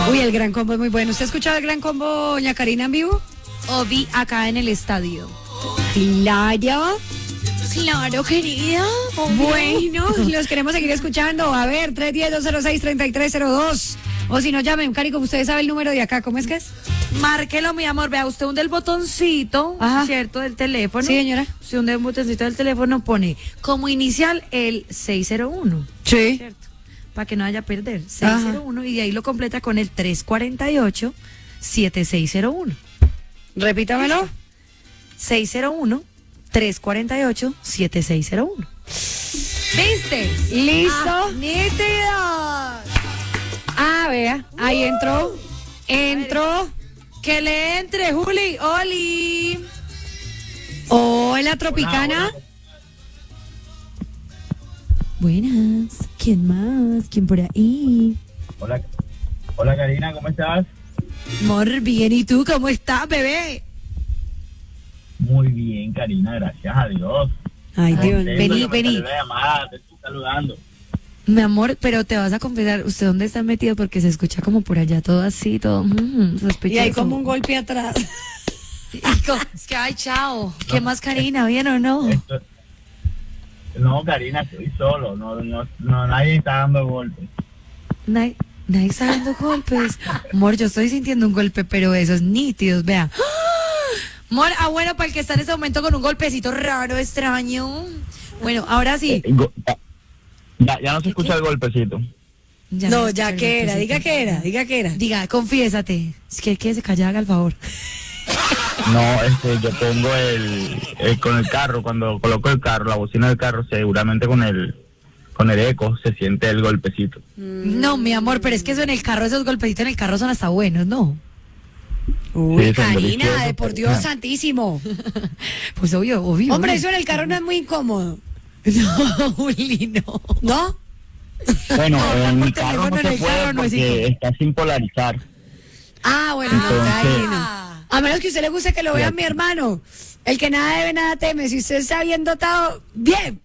Uy, el Gran Combo es muy bueno. ¿Usted ha escuchado el Gran Combo, doña Karina, en vivo? O vi acá en el estadio. Claro. Claro, querida. Bueno, los queremos seguir escuchando. A ver, 310-206-3302. O si no, llamen, Cari, como usted sabe el número de acá, ¿cómo es que es? Márquelo, mi amor. Vea, usted hunde el botoncito, Ajá. ¿cierto? Del teléfono. Sí, señora. Usted hunde el botoncito del teléfono, pone como inicial el 601. Sí. ¿Cierto? Para que no haya perder. 601 y de ahí lo completa con el 348-7601. Repítamelo. 601-348-7601. ¿Viste? Listo. ¡Nítido! Ah, vea, ahí entró. Entró. Que le entre, Juli. Oli. Hola, Tropicana. Hola. Buenas. ¿Quién más? ¿Quién por ahí? Hola, hola Karina, ¿cómo estás? Amor, bien. ¿Y tú cómo estás, bebé? Muy bien, Karina, gracias a Dios. Ay, Dios. Contento Vení, que me vení. salió la llamada, te estoy saludando. Mi amor, pero te vas a confesar, ¿usted dónde está metido? Porque se escucha como por allá todo así, todo sospechoso. Y hay como un golpe atrás. Es que, ay, chao. ¿Qué más, Karina? ¿Bien o no? No, Karina, estoy solo, no, nadie está dando golpes. Nadie está dando golpes. Amor, yo estoy sintiendo un golpe, pero esos nítidos, vea. ¡Ah! Amor, bueno, para el que está en ese momento con un golpecito raro, extraño. Bueno, ahora sí. Ya no se escucha el golpecito. No, se ya escucha que el era, diga golpecito. que era, diga que era. Diga, confiésate. Es que se calla, haga el favor. No, yo pongo con el carro, cuando coloco el carro, la bocina del carro, seguramente con el eco se siente el golpecito. No, mi amor, pero es que eso en el carro, esos golpecitos en el carro son hasta buenos, ¿no? Uy, Sí, son Karina, deliciosos, de por Dios Karina. santísimo. Pues obvio. Hombre, ¿no? eso en el carro no es muy incómodo. No, Juli, no. ¿No? Bueno, No, en por mi carro teléfono no en se el puede carro no es porque incómodo. está sin polarizar. Ah, bueno, no, Entonces- ahí no. A menos que a usted le guste que lo vea mi hermano. El que nada debe, nada teme. Si usted está bien dotado, bien.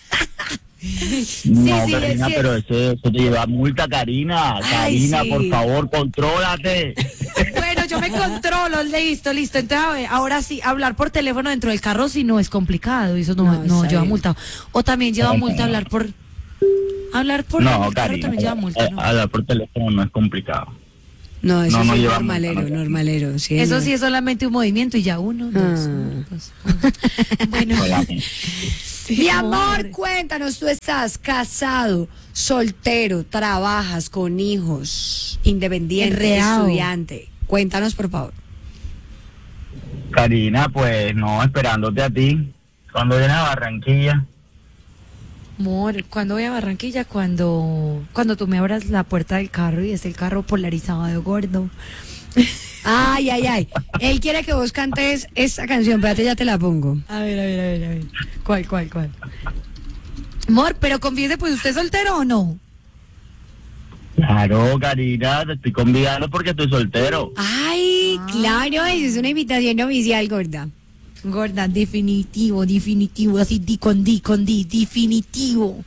No, sí, Karina, sí, pero eso te lleva multa, Karina. Ay, Karina, sí. por favor, contrólate. Bueno, yo me controlo, listo. Entonces, a ver, ahora sí, hablar por teléfono dentro del carro sí no es complicado, eso no No, está lleva bien. multa. O también lleva No, multa no. hablar por en No, el carro Karina, también lleva multa, ¿no? hablar por teléfono no es complicado. No, eso No, no sí es lleva normalero, multa, no. normalero. Sí, Eso no. sí es solamente un movimiento y ya uno, dos, Bueno, Mi amor, cuéntanos, tú estás casado, soltero, trabajas con hijos, independiente, Enredado. estudiante. Cuéntanos, por favor. Karina, pues no, esperándote a ti. Cuando vienes a Barranquilla, amor, ¿cuándo voy a Barranquilla? Cuando tú me abras la puerta del carro y es el carro polarizado gordo. Ay, ay, ay. Él quiere que vos cantes esta canción, espérate, ya te la pongo. A ver. ¿Cuál? Amor, pero confiese, pues, ¿usted es soltero o no? claro, Karina, te estoy convidando porque estoy soltero. Ay, claro, es una invitación oficial, gorda. Gorda, definitivo, así con D, definitivo.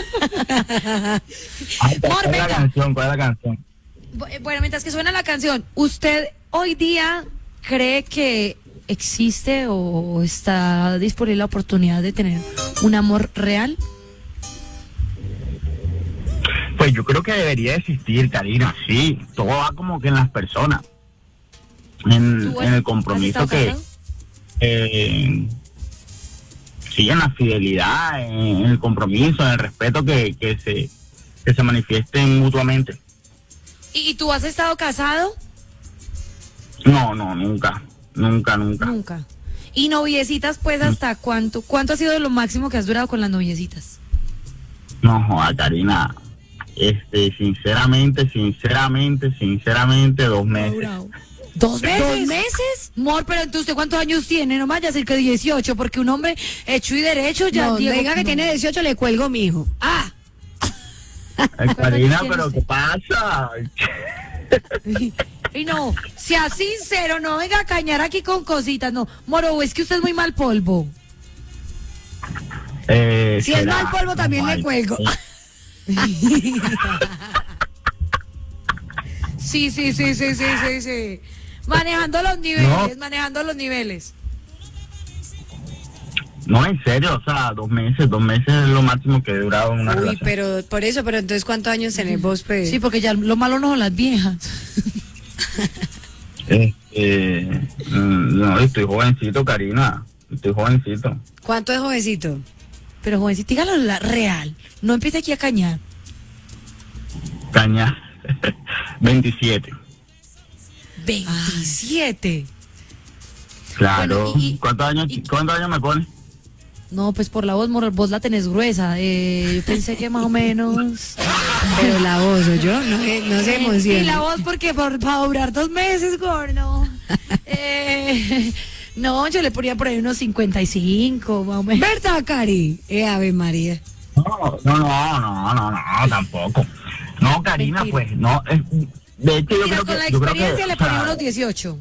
Ay, Amor, ¿cuál es la venga. canción? ¿Cuál es la canción? Bueno, mientras que suena la canción, ¿usted hoy día cree que existe o está disponible la oportunidad de tener un amor real? Pues yo creo que debería existir, Karina, sí. Todo va como que en las personas. En ¿Tú el has compromiso estado que... casado? Sí, en la fidelidad, en el compromiso, en el respeto que se manifiesten mutuamente. ¿Y tú has estado casado? No, nunca. Nunca. ¿Y noviecitas, pues, hasta cuánto? ¿Cuánto ha sido lo máximo que has durado con las noviecitas? No, joda, Karina. Sinceramente, 2 meses. ¿2 meses? ¿2 meses? Amor, pero entonces, ¿usted cuántos años tiene? No me vaya a decir que 18, porque un hombre hecho y derecho ya... No, Diego, diga que no. tiene 18, le cuelgo mi hijo. Ah, Ay, Karina, tiene pero usted? ¿qué pasa? Y no, sea sincero, no venga a cañar aquí con cositas, no. Moro, es que usted es muy mal polvo. si es será, mal polvo, también no, le ay, cuelgo. Sí. Manejando los niveles. No, en serio, o sea, 2 meses es lo máximo que he durado en una Uy, relación. pero por eso, pero entonces ¿cuántos años tenés vos, pues? Sí, porque ya lo malo no son las viejas. No, estoy jovencito, Karina, estoy jovencito. ¿Cuánto es jovencito? Pero jovencita, dígalo la real. No empiece aquí a cañar. Caña, 27. 27. Claro. Bueno, y- ¿Cuántos años me pones? No, pues por la voz, vos la tenés gruesa. Yo pensé que más o menos. Pero la voz, ¿o yo? No se emociona. Sí, la voz porque para durar 2 meses, gordo. No, yo le ponía por ahí unos 55, más o menos. ¿Verdad, Cari? Ave María. No, tampoco. No, Karina, Mentira. pues, no. De hecho, Mira, con la experiencia le ponía unos 18.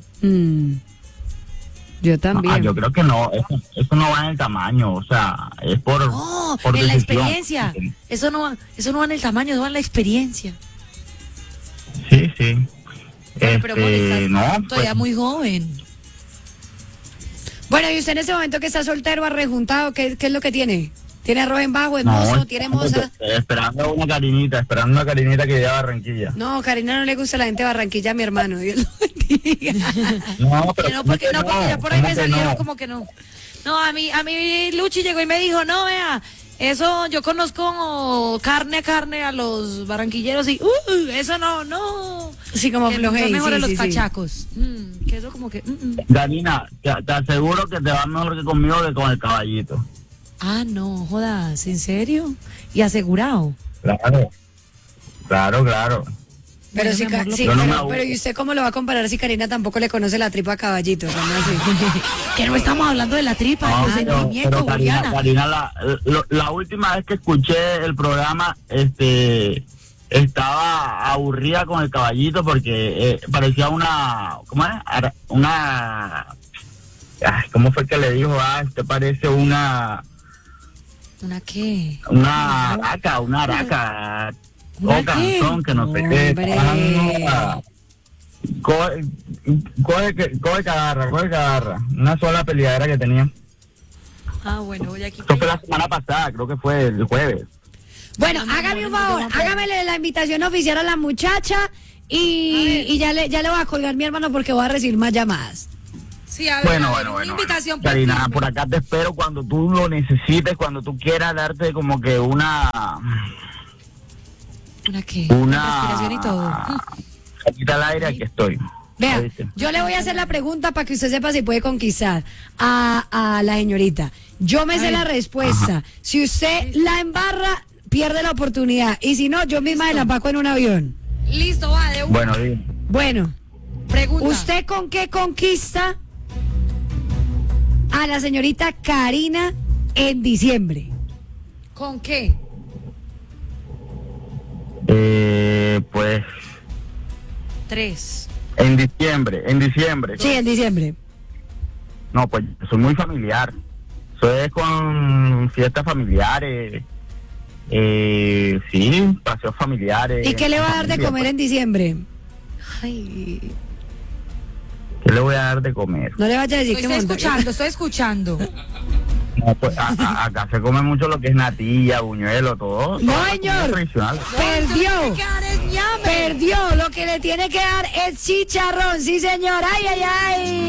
Yo también. Yo creo que no, eso no va en el tamaño, o sea, es por No, por en la decisión. experiencia. Eso no va en el tamaño, eso va en la experiencia. Sí. Bueno, pero amor, estás no, todavía pues, muy joven. Bueno, y usted en ese momento que está soltero, arrejuntado, ¿qué es lo que tiene? ¿Tiene arroz en bajo, es no, mozo, tiene moza? esperando una carinita que llegue a Barranquilla. No, Karina no le gusta la gente de Barranquilla, mi hermano. Dios lo bendiga. No, pero Que no, porque ya por ahí ¿cómo me que salieron no? como que no. No, a mí Luchi llegó y me dijo, no, vea, eso yo conozco carne a los barranquilleros y, eso no. Sí, como que flojey, son mejores sí, los sí, sí. cachacos. Que eso como que, Karina, te aseguro que te va mejor que conmigo que con el caballito. Ah, no, jodas, ¿en serio? ¿Y asegurado? Claro. Pero Bueno, sí, mi amor, lo sí, Yo no me pero, aburro. ¿y usted cómo lo va a comparar si Karina tampoco le conoce la tripa a caballito? ¿Cómo así? Que no estamos hablando de la tripa, No, del sentimiento, pero Juliana. Karina, la última vez que escuché el programa, estaba aburrida con el caballito porque parecía ¿cómo es? ¿Cómo fue que le dijo? Este parece ¿Una qué? una araca. ¿Una O canzón, que no sé qué. Hombre. Coge que agarra. Una sola peleadera que tenía. Ah, bueno, voy aquí. Esto fue la semana pasada, creo que fue el jueves. Bueno, hágame un favor, hágamele la invitación oficial a la muchacha y ya le voy a colgar mi hermano porque voy a recibir más llamadas. Sí, a ver, Bueno. una invitación pues, Karina, firme. por acá te espero cuando tú lo necesites, cuando tú quieras darte como que ¿Una qué? Respiración y todo. Salita al aire, aquí estoy. Vea, ¿Oíste? yo le voy a hacer la pregunta para que usted sepa si puede conquistar a la señorita. Yo me sé la respuesta. Si usted la embarra, pierde la oportunidad. Y si no, yo misma la empaco en un avión. Listo, va, de una. Bueno, dime. Bueno, Pregunta. ¿usted con qué conquista a la señorita Karina en diciembre? ¿Con qué? Pues 3. en diciembre. Sí, en diciembre. No, pues soy muy familiar. Eso es con fiestas familiares. Sí, paseos familiares. ¿Y qué le va a dar de familia, comer en diciembre? Ay, ¿Qué le voy a dar de comer? No le vaya a decir que monta. estoy escuchando. No, pues acá se come mucho lo que es natilla, buñuelo, todo. No, toda la señor. comida tradicional. Perdió. Lo que le tiene que dar es chicharrón. Sí, señor. Ay, ay, ay.